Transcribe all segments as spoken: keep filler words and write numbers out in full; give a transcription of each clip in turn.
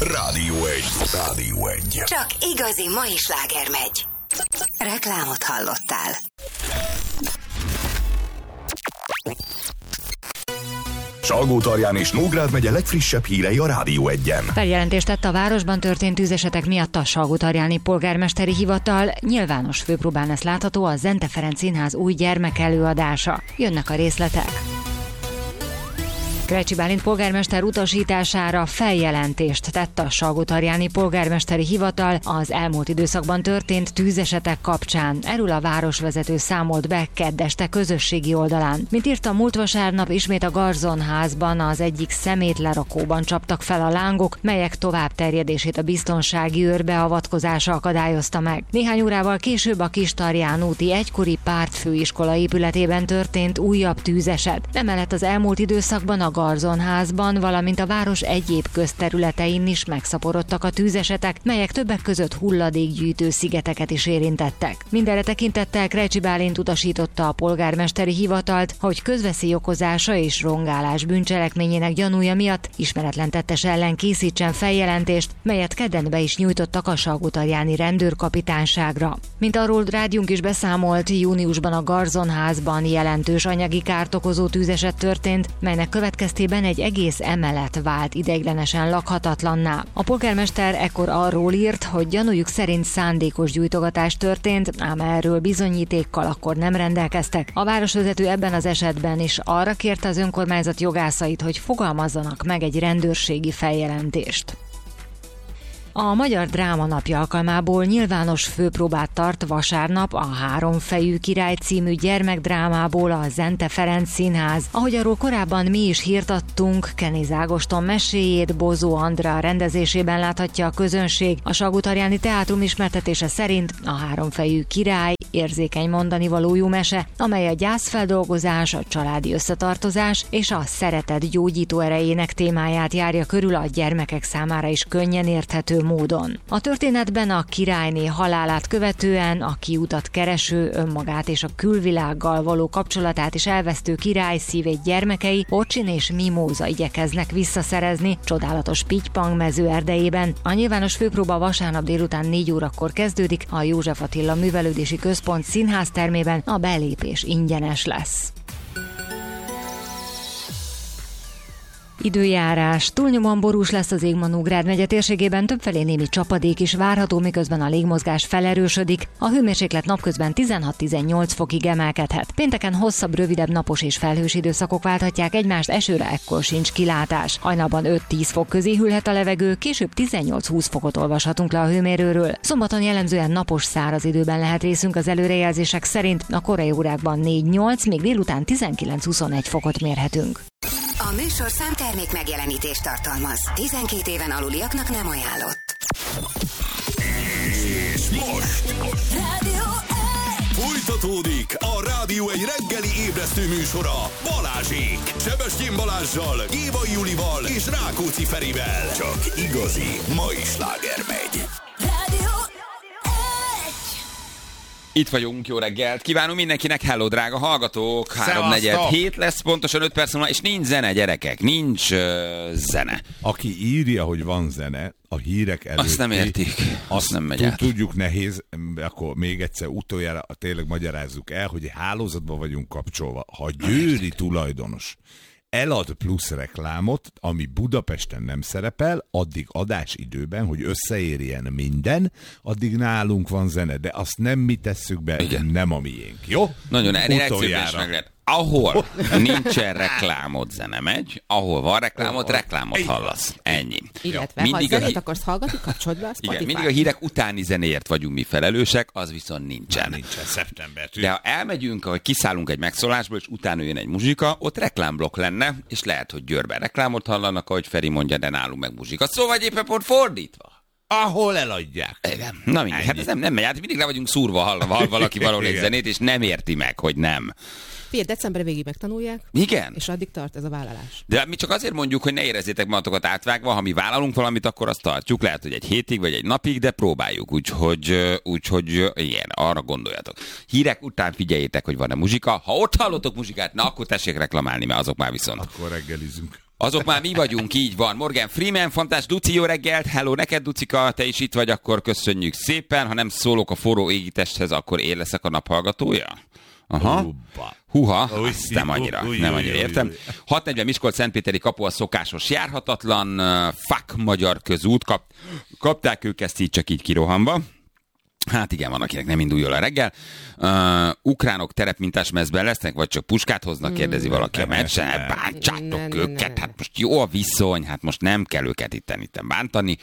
Rádió egy. Rádió egy. Csak igazi mai sláger megy. Reklámot hallottál. Salgótarján és Nógrád megye legfrissebb hírei a Rádió egyen. Feljelentést tett a városban történt tűzesetek miatt a salgótarjáni polgármesteri hivatal. Nyilvános főpróbán lesz látható a Zente Ferenc Színház új gyermekelőadása. Jönnek a részletek. Krecsi Bálint polgármester utasítására feljelentést tett a salgótarjáni polgármesteri hivatal az elmúlt időszakban történt tűzesetek kapcsán. Erről a városvezető számolt be kedd este közösségi oldalán. Mint írta, múlt vasárnap ismét a Garzonházban az egyik szemétlerakóban csaptak fel a lángok, melyek tovább terjedését a biztonsági őr beavatkozása akadályozta meg. Néhány órával később a Kistarján úti egykori pártfőiskola épületében történt újabb tűzeset. Emellett az elmúlt időszakban a Garzonházban, valamint a város egyéb közterületein is megszaporodtak a tűzesetek, melyek többek között hulladékgyűjtő szigeteket is érintettek. Mindenre tekintettel Krecsi Bálint utasította a polgármesteri hivatalt, hogy közveszély okozása és rongálás bűncselekményének gyanúja miatt ismeretlen tettes ellen készítsen feljelentést, melyet kedden be is nyújtottak a salgótarjáni rendőrkapitányságra. Mint arról rádiónk is beszámolt, júniusban a Garzonházban jelentős anyagi kárt okozó tűzeset történt, melynek következtében egy egész emelet vált ideiglenesen lakhatatlanná. A polgármester ekkor arról írt, hogy gyanújuk szerint szándékos gyújtogatás történt, ám erről bizonyítékkal akkor nem rendelkeztek. A városvezető ebben az esetben is arra kérte az önkormányzat jogászait, hogy fogalmazzanak meg egy rendőrségi feljelentést. A Magyar Dráma Napja alkalmából nyilvános főpróbát tart vasárnap a Háromfejű király című gyermekdrámából a Zente Ferenc Színház. Ahogy arról korábban mi is hírt adtunk, Kenés Ágoston meséjét Bozó Andrea rendezésében láthatja a közönség. A Salgótarjáni Teátrum ismertetése szerint a Háromfejű király érzékeny mondanivalójú mese, amely a gyászfeldolgozás, a családi összetartozás és a szeretet gyógyító erejének témáját járja körül a gyermekek számára is könnyen érthető módon. A történetben a királyné halálát követően a kiutat kereső, önmagát és a külvilággal való kapcsolatát is elvesztő király szívét gyermekei Ocsin és Mimóza igyekeznek visszaszerezni csodálatos Pittypang mező erdejében. A nyilvános főpróba vasárnap délután négy órakor kezdődik, a József Attila Művelődési Központ színháztermében, a belépés ingyenes lesz. Időjárás. Túlnyomóan borús lesz az ég Nógrád megye térségében, többfelé némi csapadék is várható, miközben a légmozgás felerősödik. A hőmérséklet napközben tizenhat-tizennyolc fokig emelkedhet. Pénteken hosszabb, rövidebb napos és felhős időszakok válthatják egymást, esőre ekkor sincs kilátás. Hajnalban öt-tíz fok közé hűlhet a levegő, később tizennyolc-húsz fokot olvashatunk le a hőmérőről. Szombaton jellemzően napos, száraz időben lehet részünk az előrejelzések szerint, a korai órákban négy-nyolc, még délután tizenkilenc-huszonegy fokot mérhetünk. A műsorszám termék megjelenítést tartalmaz. tizenkét éven aluliaknak nem ajánlott. És most Rádió egy. folytatódik a Rádió egy reggeli ébresztő műsora Balázsék. Sebestyén Balázssal, Gévai Julival és Rákóczi Ferivel. Csak igazi mai sláger megy. Rádió Itt vagyunk, jó reggelt! Kívánunk mindenkinek, hello, drága hallgatók! Háromnegyed hét lesz, pontosan öt perc múlva, és nincs zene, gyerekek, nincs uh, zene. Aki írja, hogy van zene, a hírek előtt... Azt nem értik, azt nem megy át. Tudjuk, nehéz, akkor még egyszer utoljára tényleg magyarázzuk el, hogy hálózatban vagyunk kapcsolva. Ha győri tulajdonos elad plusz reklámot, ami Budapesten nem szerepel, addig adásidőben, hogy összeérjen minden, addig nálunk van zene, de azt nem mi tesszük be, igen, nem a miénk, jó? Nagyon egyszerűen meg lehet. Ahol nincsen reklámot, zene megy, ahol van reklámot, reklámot hallasz. Ennyi. Illetve, mindig ha a zenét hí... akarsz hallgatni, kapcsold be a Spotify. Igen, mindig a hírek utáni zenéért vagyunk mi felelősek, az viszont nincsen. Már nincsen szeptembertől. De ha elmegyünk, hogy kiszállunk egy megszólásból, és utána jön egy muzsika, ott reklámblokk lenne, és lehet, hogy Győrben reklámot hallanak, ahogy Feri mondja, de nálunk meg muzsika. Szóval éppen pont fordítva. Ahol eladják. Igen. Na mindig, hát ez nem, nem megy át, mindig le vagyunk szúrva, hall, hall valaki valahol egy zenét, és nem érti meg, hogy nem. Figyelj, decemberre végig megtanulják. Igen. És addig tart ez a vállalás. De mi csak azért mondjuk, hogy ne érezzétek magatokat átvágva, ha mi vállalunk valamit, akkor azt tartjuk. Lehet, hogy egy hétig vagy egy napig, de próbáljuk. Úgyhogy, úgyhogy igen, arra gondoljatok. Hírek után figyeljétek, hogy van-e muzsika. Ha ott hallotok muzsikát, na akkor tessék reklamálni, mert azok már viszont. Akkor reggelizünk. Azok már mi vagyunk, így van. Morgan Freeman, fantás Duci, jó reggelt. Hello, neked Ducika, te is itt vagy, akkor köszönjük szépen. Ha nem szólok a forró égitesthez, akkor én leszek a naphallgatója? Aha. Huha, azt nem annyira, nem annyira értem. hat negyven Miskolc-Szentpéteri kapu a szokásos járhatatlan, fuck magyar közút, kap, kapták ők ezt így csak így kirohanva. Hát igen, van, akinek nem indul jól a reggel. Uh, ukránok terepmintás mezben lesznek, vagy csak puskát hoznak, kérdezi valaki a meccsen. Bántsátok őket, hát most jó a viszony, hát most nem kell őket itten, itten bántani.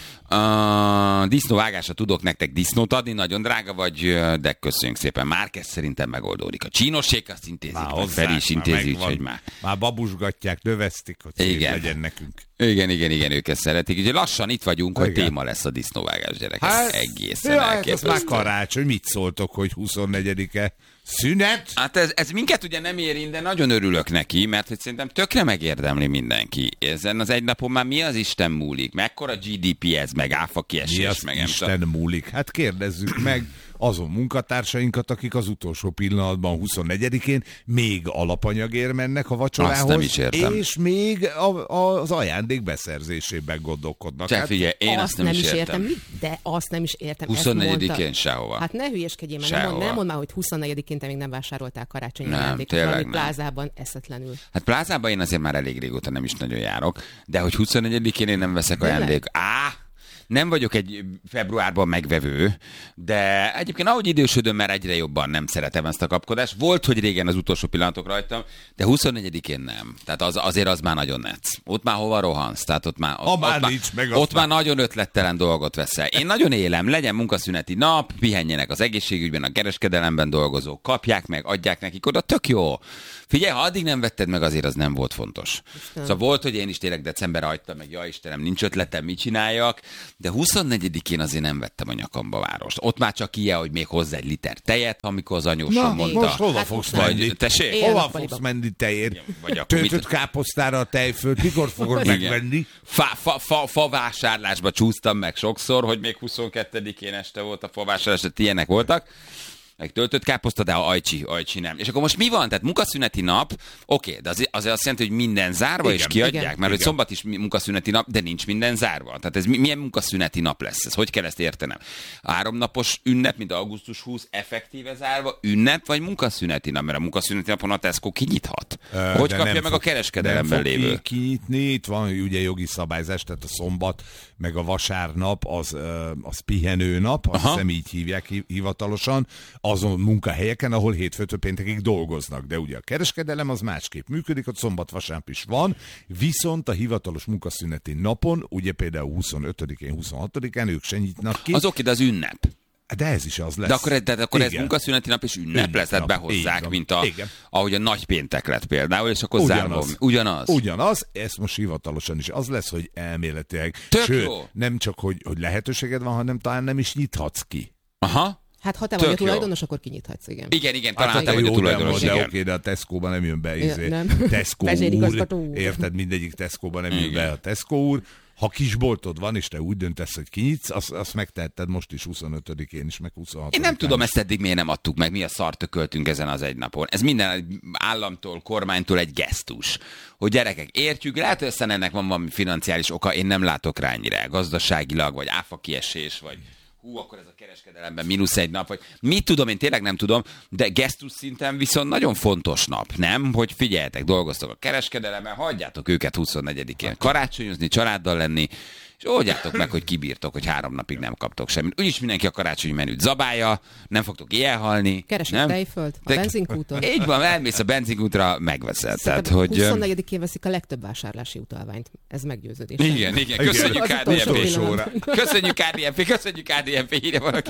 Uh, disznóvágásra tudok nektek disznót adni, nagyon drága vagy, de köszönjük szépen. Márquez szerintem megoldódik. A csínosség azt intézik, meg Feri is intézi, úgyhogy már. Már babusgatják, növesztik, hogy szép legyen nekünk. Igen, igen, igen, ők ezt szeretik. Úgyhogy lassan itt vagyunk, hogy igen. Téma lesz a disznóvágás, gyerekek. Hát, egészen ja, elképesztő. Hát már karácsony, mit szóltok, hogy huszonnegyedike szünet? Hát ez, ez minket ugye nem érint, de nagyon örülök neki, mert hogy szerintem tökre megérdemli mindenki. Ezen az egy napon már mi az Isten múlik? Mekkora gé dé pé ez, meg áfa kiesés, mi az meg Isten nem múlik? Hát kérdezzük meg azon munkatársainkat, akik az utolsó pillanatban huszonnegyedikén még alapanyagért mennek a vacsorához, és még a, a, az ajándék beszerzésében gondolkodnak. Csak figyelj, én azt, azt nem, nem is értem. értem. De azt nem is értem. huszonnegyedikén sehova. Hát ne hülyeskedjél, mert nem, nem mondd már, hogy huszonnegyedikén te még nem vásároltál karácsonyi nem, ajándékot valami plázában, eszetlenül. Hát plázában én azért már elég régóta nem is nagyon járok, de hogy huszonnegyedikén én nem veszek ajándék. Á! Nem vagyok egy februárban megvevő, de egyébként ahogy idősödöm, már egyre jobban nem szeretem ezt a kapkodást. Volt, hogy régen az utolsó pillanatok rajtam, de huszonnegyedikén nem. Tehát az, azért az már nagyon netsz. Ott már hova rohansz? Tehát ott már, ott, ott már, meg ott már nagyon ötlettelen dolgot veszel. Én nagyon élem, legyen munkaszüneti nap, pihenjenek az egészségügyben, a kereskedelemben dolgozók, kapják meg, adják nekik oda, tök jó. Figyelj, ha addig nem vetted meg, azért az nem volt fontos. Istenem. Szóval volt, hogy én is tényleg decemberre hagytam meg, ja Istenem, nincs ötletem, mit csináljak, de huszonnegyedikén azért nem vettem a nyakamba várost. Ott már csak ilyen, hogy még hozzá egy liter tejet, amikor az anyósom mondta. Most hova hát, fogsz menni? Tessék? Hova fogsz menni tejért? Töltött káposztára a tejföld, mikor fogod megvenni? Fa, fa, fa, fa vásárlásba csúsztam meg sokszor, hogy még huszonkettedikén este volt a fa vásárlás, tehát ilyenek voltak. Meg töltött káposzta, de a ajcsi, ajcsi nem. És akkor most mi van? Tehát munkaszüneti nap, oké, de azért, azért azt jelenti, hogy minden zárva, igen, és kiadják, igen, mert igen. Hogy szombat is munkaszüneti nap, de nincs minden zárva. Tehát ez milyen munkaszüneti nap lesz? Ez hogy kell ezt értenem? Háromnapos ünnep, mint augusztus huszadika, effektíve zárva, ünnep vagy munkaszüneti nap? Mert a munkaszüneti napon a Tesco kinyithat. Ö, hogy kapja meg fog, a kereskedelemben lévő? Nem kinyitni, itt van ugye jogi szabályzás, tehát a szombat, meg a vasárnap az, az pihenő nap, azt hiszem így hívják hivatalosan, azon munkahelyeken, ahol hétfőtől péntekig dolgoznak. De ugye a kereskedelem az másképp működik, ott szombat-vasárnap is van, viszont a hivatalos munkaszüneti napon, ugye például huszonötödikén, huszonhatodikán ők se nyitnak ki. Az oké, de az ünnep. De ez is az lesz. De akkor, de akkor ez munkaszüneti nap és ünnep, ünnep lesz, tehát behozzák, mint a, ahogy a nagy péntek lett például, és akkor zárva. Ugyanaz. Ugyanaz, ez most hivatalosan is az lesz, hogy elméletileg. Tök sőt, jó. Nem csak, hogy, hogy lehetőséged van, hanem talán nem is nyithatsz ki. Aha. Hát ha te vagy a tulajdonos, akkor kinyithatsz, igen. Igen, igen, talán hát, te vagy a tulajdonos, de, igen. De oké, de a Tesco-ban nem jön be, izé. Nem. Tesco úr, érted, mindegyik Tesco-ban nem jön be a Tesco úr. Ha kisboltod van, és te úgy döntesz, hogy kinyitsz, azt, azt megtehetted most is huszonötödikén is, meg huszonhatodikán. Én nem tudom, is. Ezt eddig miért nem adtuk meg, mi a szart tököltünk ezen az egy napon. Ez minden államtól, kormánytól egy gesztus. Hogy gyerekek, értjük, lehet, hogy aztán ennek van valami financiális oka, én nem látok rá ennyire, gazdaságilag, vagy áfa kiesés, vagy hú, akkor ez a kereskedelemben mínusz egy nap, vagy mit tudom, én tényleg nem tudom, de gesztus szinten viszont nagyon fontos nap, nem? Hogy figyeljetek, dolgoztok a kereskedelemben, hagyjátok őket huszonnegyedikén karácsonyozni, családdal lenni, és oldjátok meg, hogy kibírtok, hogy három napig nem kaptok semmit. Úgyis mindenki a karácsonyi menüt zabálja, nem fogtok elhalni. Keresek tejföld a benzinkúton. Így van, elmész a benzinkútra, megveszed. Tehát, hogy huszonnegyedikén veszik a legtöbb vásárlási utalványt. Ez meggyőződés. Igen, igen. Köszönjük á dé en pé. Köszönjük á dé en pé, köszönjük á dé en pé, írja valaki.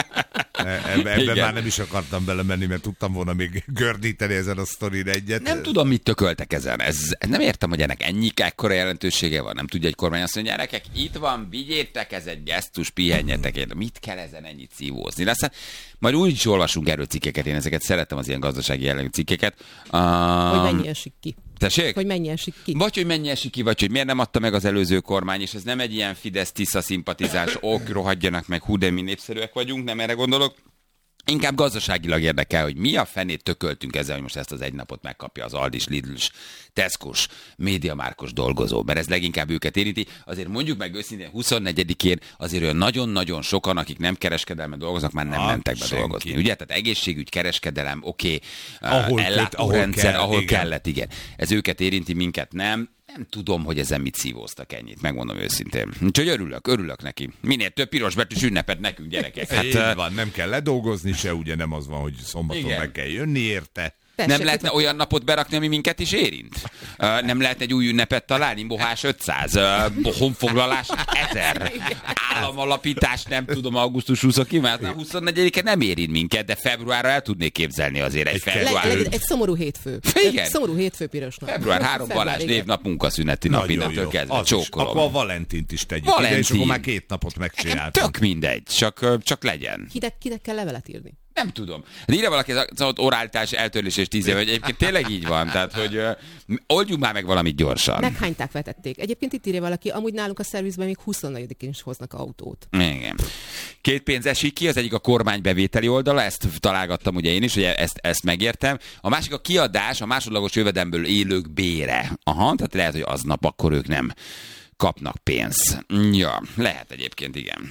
Ebben ebbe már nem is akartam belemenni, mert tudtam volna még gördíteni ezen a sztorin egyet. Nem tudom, mit tököltek ezen. Ez, nem értem, hogy ennek ennyi ekkora jelentősége van. Nem tudja egy kormány azt mondja, gyerekek, itt van, vigyétek, ez egy gesztus, pihenjetek. Én. Mit kell ezen ennyit szívózni? Aztán majd úgy is olvasunk erről cikkeket, én ezeket szeretem, az ilyen gazdasági jellegű cikkeket. Um, hogy mennyi esik ki. Tessék? Hogy mennyi esik ki. Vagy, hogy mennyi esik ki, vagy hogy miért nem adta meg az előző kormány, és ez nem egy ilyen Fidesz-Tisza szimpatizás, ok, rohadjanak meg, hú, de mi népszerűek vagyunk, nem erre gondolok, Inkább gazdaságilag érdekel, hogy mi a fenét tököltünk ezzel, hogy most ezt az egy napot megkapja az Aldis, Lidl-s, Tesco-s, Mediamarktos dolgozó, mert ez leginkább őket érinti. Azért mondjuk meg őszintén huszonnegyedikén azért olyan nagyon-nagyon sokan, akik nem kereskedelmen dolgoznak, már nem ah, mentek be senki. dolgozni. Ugye? Tehát egészségügy, kereskedelem, oké, okay, ellátórendszer, ahol, ahol kellett, igen. Ez őket érinti, minket nem. Nem tudom, hogy ezen mit szívóztak ennyit, megmondom őszintén. Úgyhogy örülök, örülök neki. Minél több piros betűs ünnepet nekünk, gyerekek. Hát, így van, nem kell ledolgozni se, ugye nem az van, hogy szombaton igen. meg kell jönni érte. Tessék, nem lehetne olyan napot berakni, ami minket is érint? Uh, nem lehet egy új ünnepet találni? Bohás ötszáz, uh, honfoglalás ezer, államalapítás, nem tudom, augusztus huszonkilencedike, mert huszonnegyedike nem érint minket, de februárra el tudnék képzelni azért egy február. Egy, egy, egy szomorú hétfő. Igen. Egy szomorú hétfő piros nap. Február három Balázs névnap, munkaszüneti nap, mindentől kezdve. Csókolom. Akkor a Valentint is tegyük Valentin. ide, és akkor már két napot megcsináltam. Tök mindegy, csak, csak legyen. Kinek, kinek kell levelet írni? Nem tudom. De írja valaki az oráltás, eltörlés és tíz év, hogy egyébként tényleg így van. Tehát, hogy uh, oldjuk már meg valamit gyorsan. Meghányták, vetették. Egyébként itt írja valaki, amúgy nálunk a szervizben még huszonnegyedikén is hoznak autót. Igen. Két pénz esik ki, az egyik a kormány bevételi oldala, ezt találgattam ugye én is, hogy ezt, ezt megértem. A másik a kiadás, a másodlagos jövedelemből élők bére. Aha, tehát lehet, hogy aznap akkor ők nem kapnak pénzt. Ja, lehet egyébként, igen.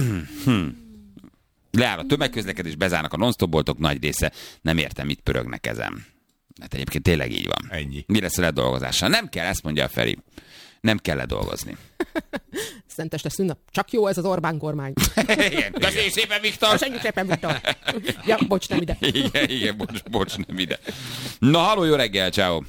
hm. Leáll a tömegközlekedés, bezárnak a non-stop boltok nagy része. Nem értem, mit pörögnek ezen. Hát egyébként tényleg így van. Ennyi. Mi lesz a ledolgozással? Nem kell, ezt mondja a Feri. Nem kell ledolgozni. Szenteste szünnap. Csak jó ez az Orbán kormány. Igen. Köszönjük szépen, Viktor! Köszönjük szépen, Viktor! Ja, bocs, nem ide. Igen, igen, bocs, bocs, nem ide. Na, halló, jó reggel, ciao.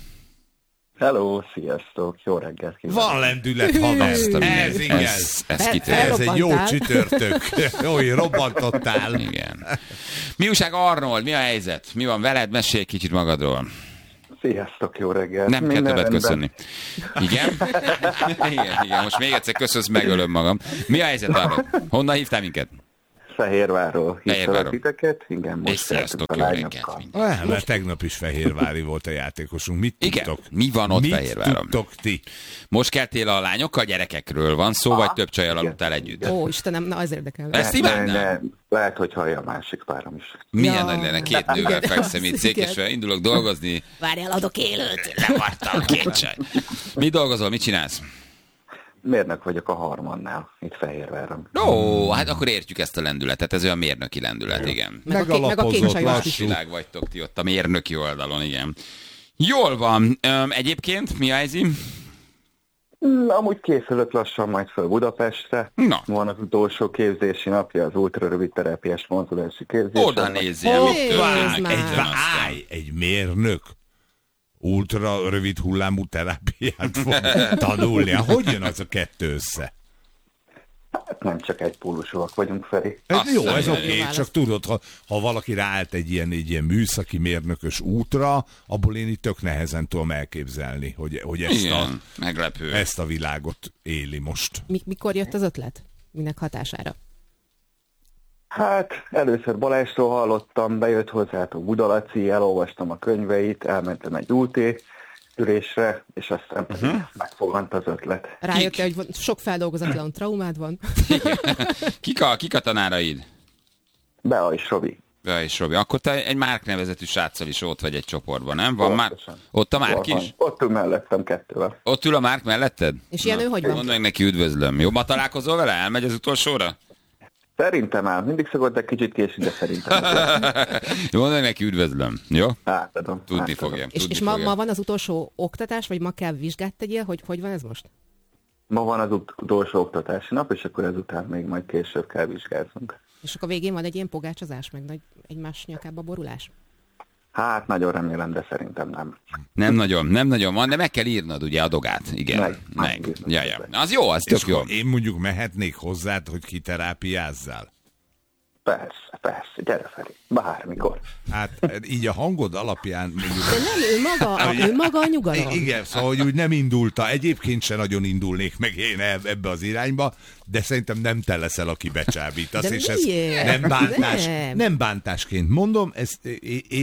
Hello, sziasztok, jó reggelt kívánok. Van lendület, haver. Ez igen. Ez, ez, ez egy jó csütörtök. Jó, robbantottál. Igen. Mi újság, Arnold? Mi a helyzet? Mi van veled? Mesélj kicsit magadról. Sziasztok, jó reggelt. Nem kell többet köszönni. Igen? igen? Igen, most még egyszer köszönsz, megölöm magam. Mi a helyzet, Arnold? Honnan hívtál minket? Fehérvárról hívtalak titeket. Igen, most és sziasztok, jó reggelt. Ah, mert tegnap is fehérvári volt a játékosunk. Mit igen, tudtok? mi van ott Mit Fehérváron? tudtok ti? Most keltél a lányokkal, gyerekekről van szó, ah, vagy több csajjal aludtál együtt? Ó, Istenem, na ez érdekel. Ezt imádnám? Lehet, hogy hallja a másik párom is. Milyen ja. nagy lenne, két nővel fekszem itt Székesföldön, indulok dolgozni. Várjál, adok élőt. Levartam két csaj. Mi dolgozol, mit csinálsz? Mérnök vagyok a Harmannál, itt Fehérváron. Ó, hát akkor értjük ezt a lendületet, ez olyan mérnöki lendület, igen. Megalapozott, lassú. Világ vagytok ti ott a mérnöki oldalon, igen. Jól van. Öm, egyébként mi a helyzet? Amúgy készülök lassan majd föl Budapestre. Na. Van az utolsó képzési napja, az ultrarövid terápiás mozdulású képzés. Oda nézzél, mit történik. Egy, állj, egy mérnök ultra rövid hullámú terápiát fog tanulni. Hogy jön az a kettő össze? Hát nem csak egy pólusúak vagyunk, Feri. Ez jó, ez oké, okay. Csak tudod, ha, ha valaki ráállt egy ilyen, egy ilyen műszaki mérnökös útra, abból én itt tök nehezen tudom elképzelni, hogy, hogy ezt, igen, a, meglepő. ezt a világot éli most. Mikor jött az ötlet? Minek hatására? Hát először Balázsról hallottam, bejött hozzátok Budalaci, elolvastam a könyveit, elmentem egy ú té ülésre, és aztán uh-huh. megfogant az ötlet. Rájöttél, hogy sok feldolgozatlan traumád van? kik, a, kik a tanáraid? Bea és Robi. Bea és Robi. Akkor te egy Márk nevezetű sráccal is ott vagy egy csoportban, nem? Van már? Ott a Márk is? Van. Ott ül mellettem kettővel. Ott ül a Márk melletted? És ilyen ő hogy van? Mondd meg neki, üdvözlöm. Jobban találkozol vele? Elmegy az utolsóra? Szerintem áll. Mindig szokott, de kicsit késik, de szerintem. Mondd meg neki, üdvözlöm. Jó? Átadom. Tudni átadom. fogja. És, tudni és ma, fogja. ma van az utolsó oktatás, vagy ma kell vizsgát tegyél? Hogy, hogy van ez most? Ma van az ut- utolsó oktatási nap, és akkor ezután még majd később kell vizsgáznunk. És akkor végén van egy ilyen pogácsozás, meg nagy egymás nyakába borulás? Hát nagyon remélem, de szerintem nem. Nem nagyon, nem nagyon van, de meg kell írnod ugye a dogát. Igen, meg. meg. meg. Ja, ja. Az jó, az tök jó. Én mondjuk mehetnék hozzád, hogy kiterápiázzál? Persze, persze, gyere Feri, bármikor. Hát így a hangod alapján... Mondjuk, de nem, ő maga, ő maga a nyugalom. Igen, szóval hogy úgy nem indulta, egyébként se nagyon indulnék meg én ebbe az irányba, de szerintem nem te leszel, aki becsábítasz, és ez nem bántás, nem. nem bántásként mondom, ezt én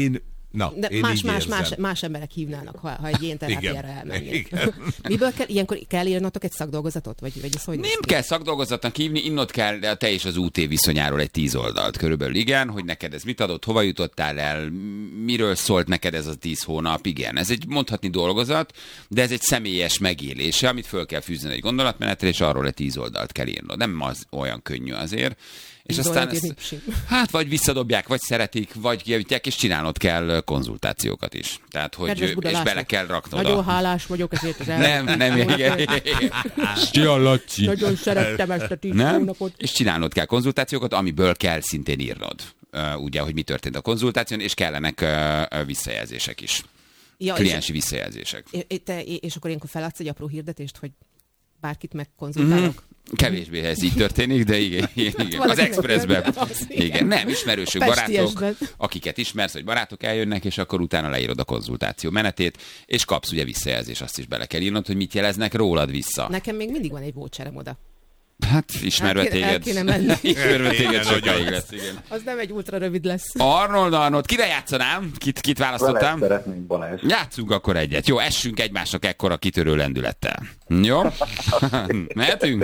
Na, De én más, így más, érzem. más, más emberek hívnának, ha, ha egy ilyen terápiára Igen. elmennék. Igen. Miből kell, ilyenkor kell írnatok egy szakdolgozatot? Vagy, vagy ez hogy néz Nem ki? kell szakdolgozatnak hívni, innod kell te és az ú té viszonyáról egy tíz oldalt körülbelül, igen, hogy neked ez mit adott, hova jutottál el, miről szólt neked ez a tíz hónap, igen. Ez egy mondhatni dolgozat, de ez egy személyes megélése, amit föl kell fűzni egy gondolatmenetre, és arról egy tíz oldalt kell írnod. Nem az olyan könnyű azért. És Tíz aztán oldalt ezt, írni? hát vagy visszadobják, vagy szeretik, vagy kijavítják, és csinálnod kell konzultációkat is. Tehát, hogy Kedves és Budalások, bele kell raknod. Nagyon a... hálás vagyok ezért az Nem, nem, igen. Szia, Laci. Nagyon szerettem ezt a tíz Nem? hónapot. És csinálnod kell konzultációkat, amiből kell szintén írnod. Uh, ugye, hogy mi történt a konzultáción, és kellenek uh, visszajelzések is. Ja, Kliensi visszajelzések. és, és, te, és akkor ilyenkor feladsz egy apró hirdetést, hogy bárkit megkonzultálok. Mm-hmm. Kevésbé ez így történik, de igen, igen, igen. Az Expressben. Igen, nem, ismerősök, barátok, Pestiesben. akiket ismersz, vagy barátok eljönnek, és akkor utána leírod a konzultáció menetét, és kapsz ugye visszajelzés, azt is bele kell írnod, hogy mit jeleznek rólad vissza. Nekem még mindig van egy voucherem oda. Hát ismerve El kéne- el téged. kéne menni. Ismerve téged Igen, sokáig nagyon. lesz, igen. Az nem egy ultra rövid lesz. Arnold, Arnold, kire játszanám? Kit, kit Vele választottam? szeretnénk, Balázs. Játszunk akkor egyet. Jó, essünk egymásnak ekkora kitörő lendülettel. Jó? Mehetünk?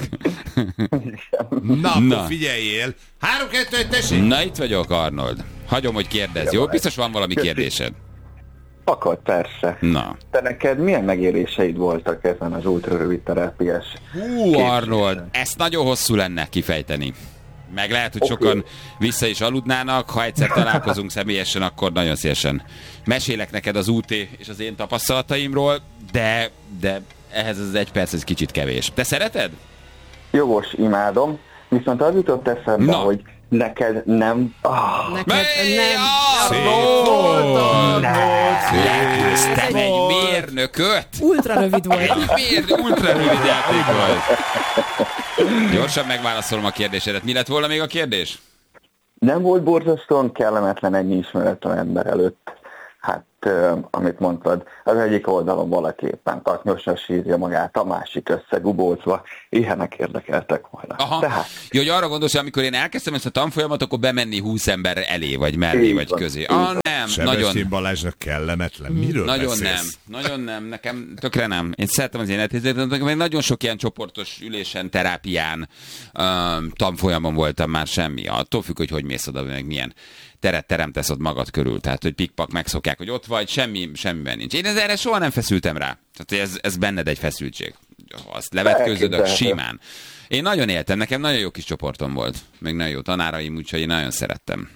Na, akkor Na. figyeljél. Három, kettő, egy, tessék! Na, itt vagyok, Arnold. Hagyom, hogy kérdezz, jó? Biztos van valami kérdésed. Akad, persze. Na. Te neked milyen megéléseid voltak ezen az ultrarövid terápiás? Hú, Arnold, ezt nagyon hosszú lenne kifejteni. Meg lehet, hogy sokan vissza is aludnának, ha egyszer találkozunk személyesen, akkor nagyon szívesen mesélek neked az ú té és az én tapasztalataimról, de, de ehhez az egy perc, ez kicsit kevés. Te szereted? Jogos, imádom, viszont az jutott eszembe, Na. hogy neked nem... Ah, Neked Mely nem. Arnold! Ez Legyőztem egy- egy mérnököt! Ultra rövid volt. Egy mérnök, ultra rövid játék volt. Gyorsan megválaszolom a kérdésedet. Mi lett volna még a kérdés? nem volt borzasztóan kellemetlen egy ismeretlen ember előtt. Hát, uh, amit mondtad, az egyik oldalon valaki éppen taknyosra sírja magát, a másik összegubolcva, ilyenek érdekeltek volna. Aha. Tehát, Jó, hogy arra gondolsz, hogy amikor én elkezdtem ezt a tanfolyamat, akkor bemenni húsz ember elé, vagy mellé, Így vagy van, közé. így Ah, van. nem, Sebestyén nagyon, Balázsnak kellemetlen. Miről nagyon nem, beszélsz? nagyon nem, nekem tökre nem. Én szeretem az életérzést, de meg nagyon sok ilyen csoportos ülésen, terápián, um, tanfolyamon voltam már semmi. Attól függ, hogy hogy mész oda, meg milyen teret teremtesz ott magad körül. Tehát, hogy pikpak megszokják, hogy ott vagy, semmi, semmiben nincs. Én ez, erre soha nem feszültem rá. Tehát ez, ez benned egy feszültség. Azt levetkőződök Elképzelhető. simán. Én nagyon éltem, nekem nagyon jó kis csoportom volt. Még nagyon jó tanáraim, úgyhogy én nagyon szerettem.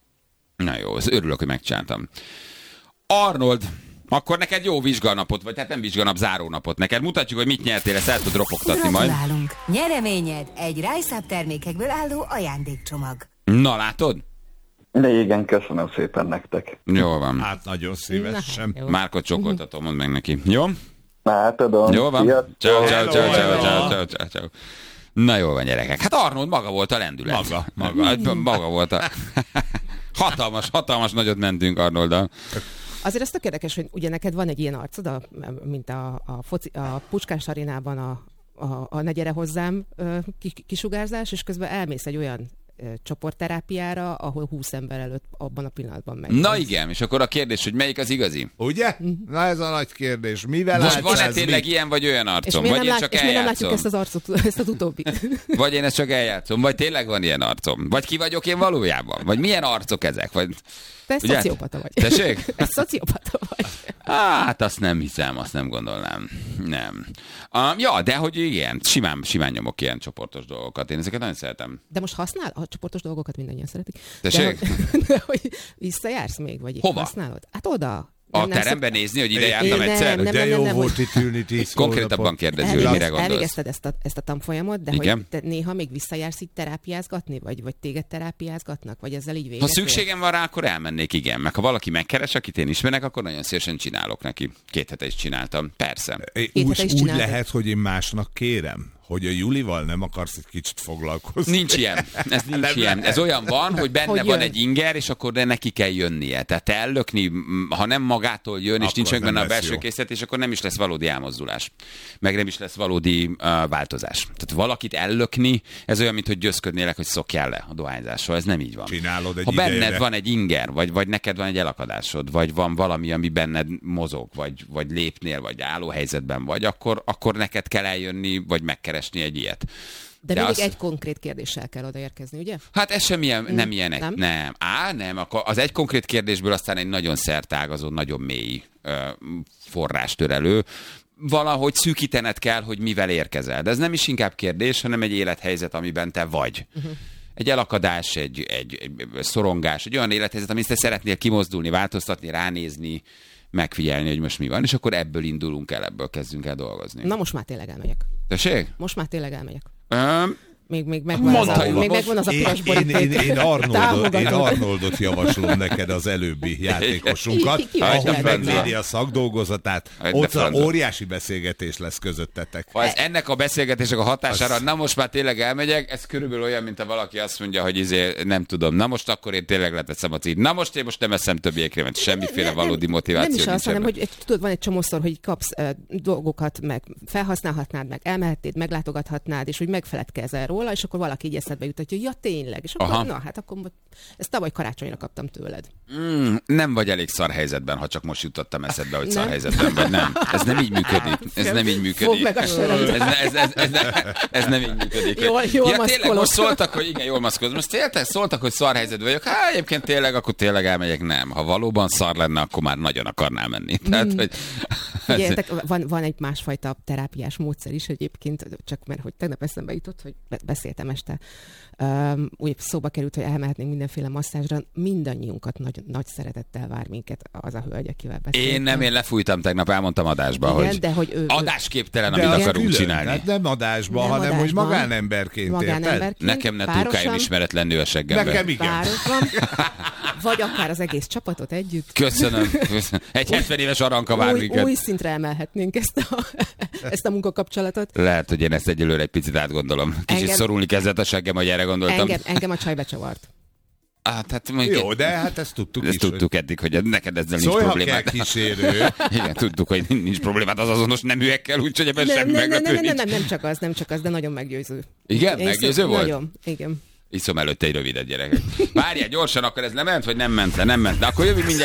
Na jó, az örülök, hogy megcsináltam. Arnold, akkor neked jó vizsganapot, vagy hát nem vizsganap, zárónapot. Neked mutatjuk, hogy mit nyertél, ezt el tud ropogtatni majd. Gratulálunk! Nyereményed egy Rájszább termékekből álló ajándékcsomag. Na, látod? de igen, köszönöm szépen nektek. Jó van. Hát nagyon szívesen. Na, jó. Márkot csokoltatom, mondd meg neki. Jó? Hát tudom. Jó van. Sziasztok. Ciao, ciao, ciao, ciao, Hello, ciao, hello. ciao, ciao, ciao. Na jó van, gyerekek. Hát Arnold maga volt a lendület. Maga, maga. Hát, maga volt a... Hatalmas, hatalmas nagyot mentünk Arnolddal. Azért ez tök érdekes, hogy ugye neked van egy ilyen arcod, a, mint a, a, foci, a Puskás arénában a, a, a Ne gyere hozzám ö, ki- kisugárzás, és közben elmész egy olyan ö, csoportterápiára, ahol húsz ember előtt abban a pillanatban megy. Na igen, és akkor a kérdés, hogy melyik az igazi? Ugye? Na ez a nagy kérdés. Mivel Most látsz van-e ez tényleg mit? ilyen, vagy olyan És arcom? miért Vagy nem, én lát, csak és miért nem látjuk eljátszom? ezt az arcot, ezt az utóbbit? Vagy én ezt csak eljátszom? Vagy tényleg van ilyen arcom? Vagy ki vagyok én valójában? Vagy milyen arcok ezek? Vagy... Te egy Ugye? szociopata vagy. Tessék? Egy szociopata vagy. Hát azt nem hiszem, azt nem gondolnám. Nem. Um, ja, de hogy igen, simán, simán nyomok ilyen csoportos dolgokat. Én ezeket nagyon szeretem. De most használ? A csoportos dolgokat mindannyian szeretik. Tessék? De, hogy- de hogy visszajársz még, vagy Hova? használod? Hát oda. A Nem, nem teremben szok- nézni, hogy ide Én jártam nem, egyszer? nem, De nem, jó nem, volt itt ülni tíz Konkrétabban hónapot. kérdezi, hogy mire gondolsz. Elvégezted ezt a, ezt a tanfolyamot, de Igen. hogy te néha még visszajársz így terápiázgatni, vagy, vagy téged terápiázgatnak, vagy ezzel így Ha végeztél? szükségem van rá, akkor elmennék, igen. Meg ha valaki megkeres, akit én ismerek, akkor nagyon szívesen csinálok neki. Két hete is csináltam. Persze. É, Két Úgy, hete is úgy csináltad. lehet, hogy én másnak kérem, hogy a Julival nem akarsz egy kicsit foglalkozni. Nincs ilyen. Ez nincs nem, ilyen. Ez olyan van, hogy benne hogy van egy inger, és akkor de neki kell jönnie. Tehát te ellökni, ha nem magától jön, és akkor nincs meg benne a belső készítés, akkor nem is lesz valódi elmozdulás. Meg nem is lesz valódi uh, változás. Tehát valakit ellökni, ez olyan, mint hogy győzködnélek, hogy szokjál le a dohányzásról. Ez nem így van. Csinálod egy ha benned idejére. van egy inger, vagy, vagy neked van egy elakadásod, vagy van valami, ami benned mozog, vagy, vagy lépnél, vagy álló helyzetben vagy, akkor, akkor neked kell eljönni, vagy megkeresni egy ilyet. De, De mindig az... egy konkrét kérdéssel kell odaérkezni, ugye? Hát ez sem ilyen, nem ilyen egy, nem? nem. Á, nem, akkor az egy konkrét kérdésből aztán egy nagyon szertágazó, nagyon mély uh, forrás tör elő. Valahogy szűkítened kell, hogy mivel érkezel. De ez nem is inkább kérdés, hanem egy élethelyzet, amiben te vagy. Uh-huh. Egy elakadás, egy, egy, egy szorongás, egy olyan élethelyzet, amit te szeretnél kimozdulni, változtatni, ránézni, megfigyelni, hogy most mi van, és akkor ebből indulunk el, ebből kezdünk el dolgozni. Na most már tényleg elmegyek. Tessék? Most már tényleg elmegyek. Um, Még, még, megvan az a, még megvan az a piros boríték. Én, én, én, Arnoldot, én Arnoldot javaslom neked az előbbi játékosunkat, Ki- ki- ahol ki- megvédi a szakdolgozatát. Ott a óriási beszélgetés lesz közöttetek. Ha ez ennek a beszélgetések a hatására, na most már tényleg elmegyek, ez körülbelül olyan, mint ha valaki azt mondja, hogy izé, nem tudom, na most akkor én tényleg leteszem a cíd. Na most én most nem eszem többi ékrémet, semmiféle valódi motiváció Nem is nincs az, hanem, ebben. hogy egy- tudod, van egy csomószor, hogy kapsz uh, dolgokat, meg felhasználhatnád, meg elmehetnéd, meglátogathatnád, és hogy megfeledkezel róla, és akkor valaki így eszedbe jutatja, hogy ja tényleg, és akkor, Aha. na hát akkor ezt tavaly karácsonyra kaptam tőled. Mm, nem vagy elég szar helyzetben, ha csak most jutottam eszedbe, hogy Nem? szar helyzetben vagy. Nem. Ez nem így működik. Ez nem így működik. Fogd meg a söröm. Ez, ne- ez, ez, ez, ez, ez nem így működik. Jól- jól ja, tényleg maszkolok. most szóltak, hogy igen, jól maszkolok. Most tényleg szóltak, hogy szar helyzetben vagyok. Hát egyébként tényleg, akkor tényleg elmegyek. Nem. Ha valóban szar lenne, akkor már nagyon akarnám menni. Tehát, hogy... Figyeljetek, van, van egy másfajta terápiás módszer is egyébként, csak mert hogy tegnap eszembe jutott, hogy be- beszéltem este. Um, úgy szóba került, hogy elmehetnénk mindenféle masszázsra. Mindannyiunkat nagy, nagy szeretettel vár minket az a hölgy, akivel beszéltem. Én nem, én lefújtam tegnap, elmondtam adásba, Igen, hogy, de hogy ő- adásképtelen, De amit az akarunk külön, csinálni. hát nem adásban, Nem hanem hogy adásban. magánemberként, érted? Magánemberként, Nekem ne párosan, túlkáljon ismeretlen nő a seggembe. Nekem igen. párosban, vagy akár az egész csapatot együtt. Köszönöm. Köszönöm. Egy hetven éves aranka vár új, minket. új szintre emelhetnénk ezt a, ezt a munkakapcsolatot. Lehet, hogy én ezt egyelőre egy picit átgondolom. Kicsit Engem- szorulni kezdett a seggem, hogy erre gondoltam. Engem, engem a csaj becsavart. Ah, tehát mondjuk, Jó, de hát ezt tudtuk ezt is. tudtuk eddig, hogy neked ezzel nincs Szólj, ha kell problémád. kísérő. Igen, tudtuk, hogy nincs problémád az azonos neműekkel, úgyhogy ebben Nem, semmi nem, nem, meglepő nem, nem, nincs. nem, nem csak az, nem csak az, de nagyon meggyőző. Igen? Én Meggyőző szó- volt? Nagyon, igen. Iszom előtte egy rövidet, gyerekek. Várjál, gyorsan, akkor ez lement, vagy nem ment le? Nem ment le. Akkor jövünk mindjárt.